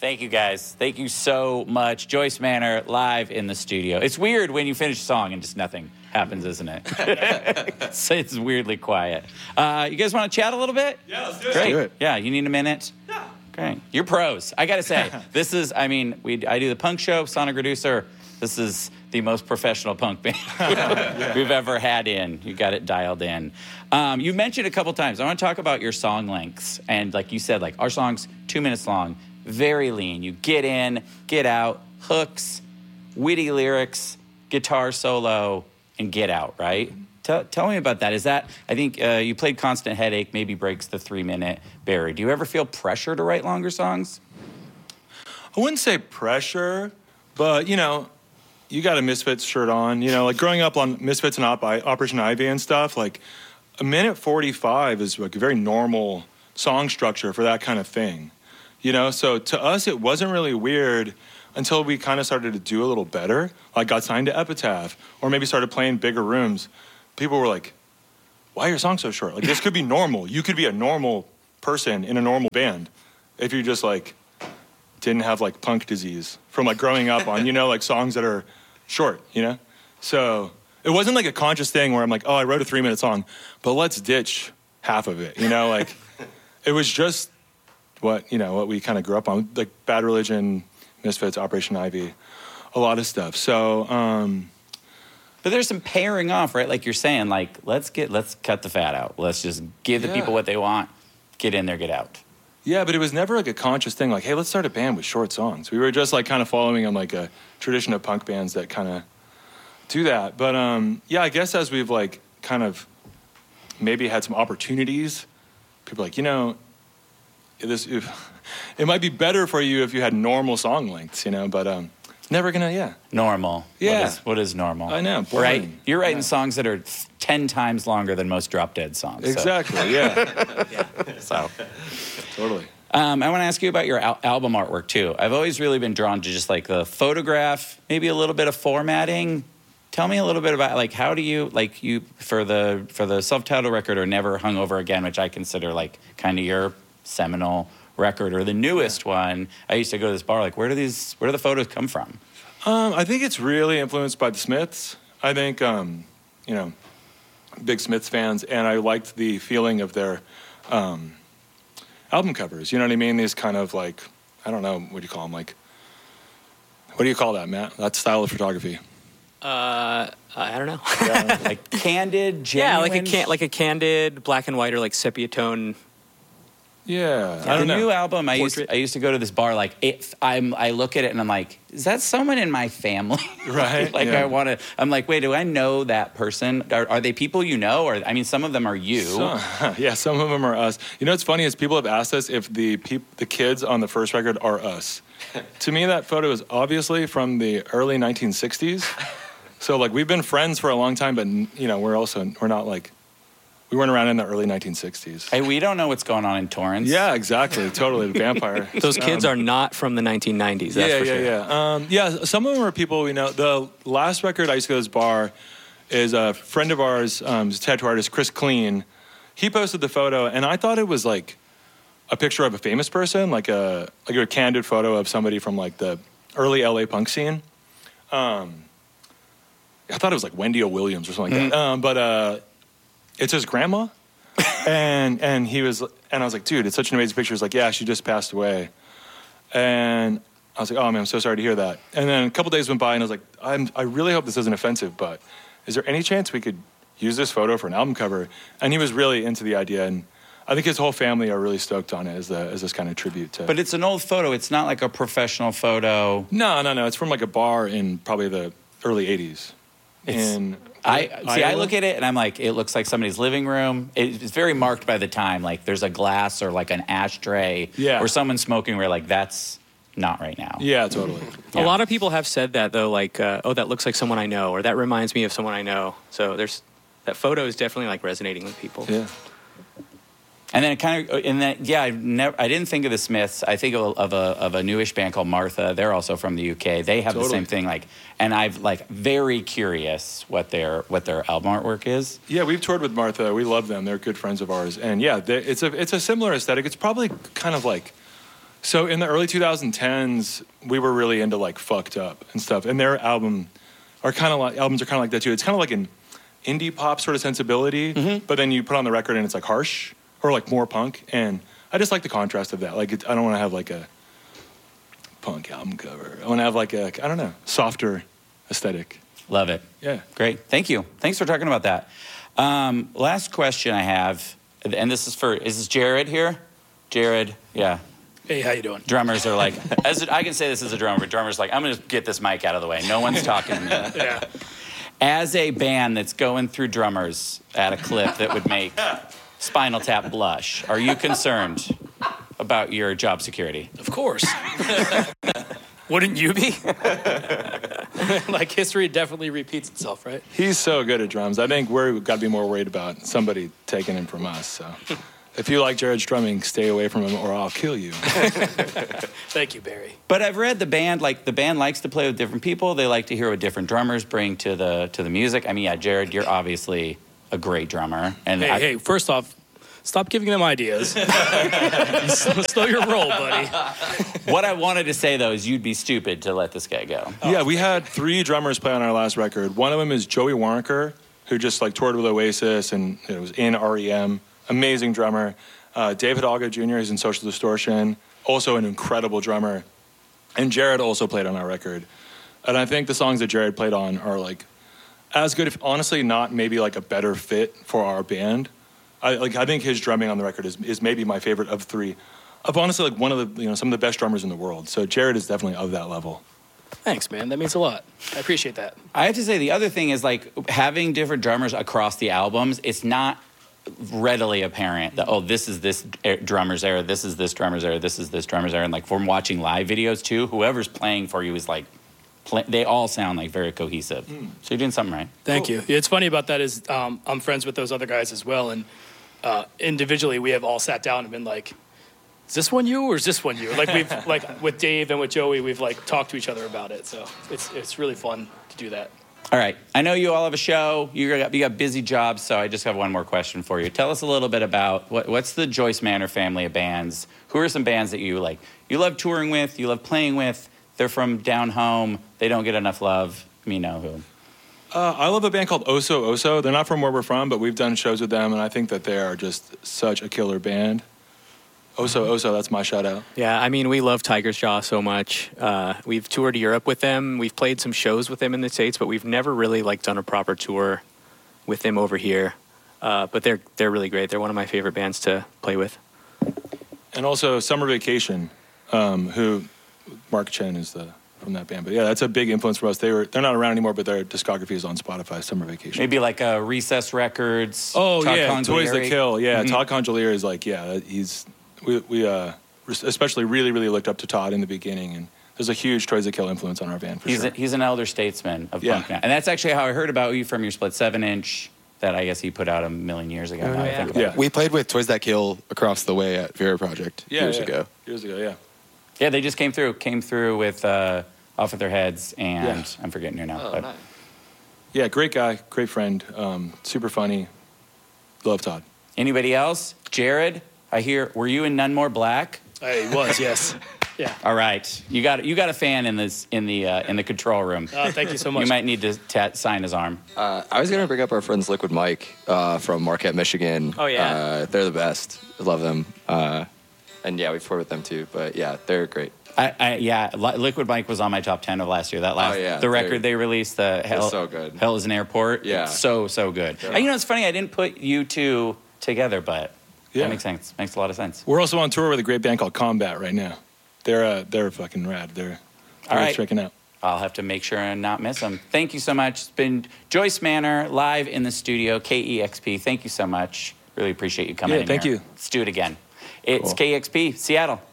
Thank you, guys. Thank you so much. Joyce Manor live in the studio. It's weird when you finish a song and just nothing happens, isn't it? So it's weirdly quiet. You guys want to chat a little bit? Yeah, let's do it. Great. Let's do it. Yeah, you need a minute? Yeah. Great. You're pros. I got to say, this is, I do the punk show, Sonic Reducer. This is the most professional punk band we've ever had in. You got it dialed in. You mentioned a couple times, I want to talk about your song lengths. And like you said, like our song's 2 minutes long, very lean. You get in, get out, hooks, witty lyrics, guitar solo, and get out, right? Tell me about that. Is that, I think you played Constant Headache, maybe breaks the 3-minute barrier. Do you ever feel pressure to write longer songs? I wouldn't say pressure, but, you know, you got a Misfits shirt on. You know, like growing up on Misfits and Operation Ivy and stuff, like a minute 45 is like a very normal song structure for that kind of thing. You know, so to us, it wasn't really weird until we kind of started to do a little better, like got signed to Epitaph, or maybe started playing bigger rooms. People were like, why are your songs so short? Like, this could be normal. You could be a normal person in a normal band if you just, like, didn't have, like, punk disease from, like, growing up on, you know, like, songs that are short, you know? So it wasn't, like, a conscious thing where I'm like, oh, I wrote a 3-minute song, but let's ditch half of it, you know? Like, it was just what we kind of grew up on, like Bad Religion, Misfits, Operation Ivy, a lot of stuff. So, but there's some pairing off, right? Like you're saying, like, let's cut the fat out. Let's just give the people what they want. Get in there, get out. Yeah, but it was never like a conscious thing, like, hey, let's start a band with short songs. We were just like kind of following on like a tradition of punk bands that kind of do that. But yeah, I guess as we've like kind of maybe had some opportunities, people are like, you know, it might be better for you if you had normal song lengths, you know, but never gonna, Normal. Yeah. What is normal? I know, boring. Right? You're writing songs that are 10 times longer than most Drop Dead songs. Exactly, so. yeah. So. Totally. I want to ask you about your album artwork, too. I've always really been drawn to just, like, the photograph, maybe a little bit of formatting. Tell me a little bit about, like, how do you, like, for the self-titled record or Never Hung Over Again, which I consider, like, kind of your seminal record, or the newest one. I used to go to this bar, like, where do the photos come from? I think it's really influenced by the Smiths. I think, you know, big Smiths fans, and I liked the feeling of their album covers. You know what I mean? These kind of like, I don't know, what do you call them? Like, what do you call that, Matt? That style of photography. I don't know. Yeah. Like candid, genuine? Yeah, like a candid black and white or like sepia tone. Yeah, I The don't know. new album, I used to go to this bar, like, I look at it and I'm like, is that someone in my family? Right. Like, yeah. I'm like, wait, do I know that person? Are they people you know? Or, I mean, some of them are you. Yeah, some of them are us. You know what's funny is people have asked us if the kids on the first record are us. To me, that photo is obviously from the early 1960s. So, like, we've been friends for a long time, but, you know, we're not, like, we weren't around in the early 1960s. Hey, we don't know what's going on in Torrance. Yeah, exactly. Totally. The vampire. Those kids are not from the 1990s, that's for sure. Yeah, some of them are people we know. The last record I used to go to this bar is a friend of ours, he's a tattoo artist, Chris Clean. He posted the photo, and I thought it was, like, a picture of a famous person, like a candid photo of somebody from, like, the early LA punk scene. I thought it was, like, Wendy O. Williams or something like that. But it's his grandma, and I was like, dude, it's such an amazing picture. He's like, yeah, she just passed away, and I was like, oh man, I'm so sorry to hear that. And then a couple days went by, and I was like, I really hope this isn't offensive, but is there any chance we could use this photo for an album cover? And he was really into the idea, and I think his whole family are really stoked on it as this kind of tribute to. But it's an old photo. It's not like a professional photo. No. It's from like a bar in probably the early 80s. I look at it and I'm like, it looks like somebody's living room. It's very marked by the time. Like there's a glass or like an ashtray or someone smoking. We're like, that's not right now. Yeah, totally. A lot of people have said that though, like, oh, that looks like someone I know, or that reminds me of someone I know. So that photo is definitely like resonating with people. Yeah. And then I didn't think of the Smiths. I think of a newish band called Martha. They're also from the UK. They have the same thing. Like, and I've like very curious what their album artwork is. Yeah, we've toured with Martha. We love them. They're good friends of ours. And yeah, it's a similar aesthetic. It's probably kind of like So in the early 2010s, we were really into like Fucked Up and stuff, and their albums are kind of like that too. It's kind of like an indie pop sort of sensibility, but then you put on the record and it's like harsh or like more punk, and I just like the contrast of that. Like I don't want to have like a punk album cover. I want to have like a, I don't know, softer aesthetic. Love it. Yeah. Great. Thank you. Thanks for talking about that. Last question I have, and this is this Jared here? Jared, yeah. Hey, how you doing? Drummers are like, I can say this as a drummer, but drummers are like, I'm going to get this mic out of the way. No one's talking to me. Yeah. As a band that's going through drummers at a clip that would make Spinal Tap blush, are you concerned about your job security? Of course. Wouldn't you be? Like, history definitely repeats itself, right? He's so good at drums. I think we've got to be more worried about somebody taking him from us. So if you like Jared's drumming, stay away from him or I'll kill you. Thank you, Barry. But I've read the band likes to play with different people. They like to hear what different drummers bring to the music. I mean, yeah, Jared, you're obviously a great drummer. And Hey, first off, stop giving them ideas. Slow your roll, buddy. What I wanted to say, though, is you'd be stupid to let this guy go. Yeah, we had 3 drummers play on our last record. One of them is Joey Warnaker, who just like toured with Oasis and it was in REM. Amazing drummer. David Alga Jr. is in Social Distortion, also an incredible drummer. And Jared also played on our record. And I think the songs that Jared played on are like as good, if honestly not maybe like a better fit for our band. I think his drumming on the record is maybe my favorite of 3. Of honestly like one of the some of the best drummers in the world. So Jared is definitely of that level. Thanks, man. That means a lot. I appreciate that. I have to say the other thing is like having different drummers across the albums. It's not readily apparent that this is this drummer's error, this is this drummer's error, this is this drummer's error, and like from watching live videos too, whoever's playing for you is like they all sound like very cohesive. So you're doing something right. Thank you. It's funny about that is I'm friends with those other guys as well, and individually we have all sat down and been like, is this one you or is this one you? Like we've like with Dave and with Joey, we've like talked to each other about it. So it's really fun to do that. All right. I know you all have a show. You got busy jobs, so I just have one more question for you. Tell us a little bit about what's the Joyce Manor family of bands? Who are some bands that you like? You love touring with, you love playing with. They're from down home. They don't get enough love. Me know who. I love a band called Oso Oso. They're not from where we're from, but we've done shows with them, and I think that they are just such a killer band. Oso Oso, that's my shout out. Yeah, I mean, we love Tiger's Jaw so much. We've toured Europe with them. We've played some shows with them in the States, but we've never really like done a proper tour with them over here. But they're really great. They're one of my favorite bands to play with. And also Summer Vacation, who Mark Chen is from that band. But yeah, that's a big influence for us. They're not around anymore, but their discography is on Spotify. Summer Vacation. Maybe like Recess Records. Oh Todd yeah, Congliere. Toys That Kill. Yeah, Todd Congliere is like he's. We especially really looked up to Todd in the beginning, and there's a huge Toys That Kill influence on our band for sure. He's an elder statesman of punk now. And that's actually how I heard about you from your split 7-inch that I guess he put out a million years ago. Now I think about it. We played with Toys That Kill across the way at Vera Project years ago. Years ago, yeah. Yeah, they just came through with Off With Their Heads, and I'm forgetting your name now. Nice. Yeah, great guy, great friend, super funny. Love Todd. Anybody else? Jared? I hear. Were you in None More Black? I was, yes. Yeah. All right, you got a fan in the control room. Thank you so much. You might need to sign his arm. I was going to bring up our friends Liquid Mike from Marquette, Michigan. Oh, yeah. They're the best. I love them. And yeah, we've toured with them too. But yeah, they're great. Liquid Mike was on my top 10 of last year. The record they released, so good. Hell is an Airport. Yeah. It's so good. Yeah. And, it's funny, I didn't put you two together, but Yeah. that makes sense. Makes a lot of sense. We're also on tour with a great band called Combat right now. They're fucking rad. They're All right. checking out. I'll have to make sure and not miss them. Thank you so much. It's been Joyce Manor live in the studio, KEXP. Thank you so much. Really appreciate you coming in thank here. you. Let's do it again. It's Cool. KEXP, Seattle.